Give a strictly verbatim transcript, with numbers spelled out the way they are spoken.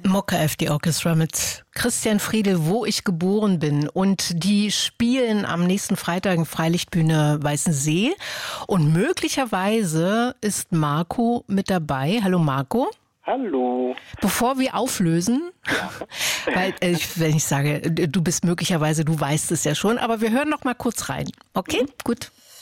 Mokka F D Orchestra mit Christian Friedel, Wo ich geboren bin. Und die spielen am nächsten Freitag in Freilichtbühne Weißensee. Und möglicherweise ist Marco mit dabei. Hallo Marco. Hallo. Bevor wir auflösen, ja. weil äh, wenn ich sage, du bist möglicherweise, du weißt es ja schon, aber wir hören noch mal kurz rein. Okay, mhm. Gut.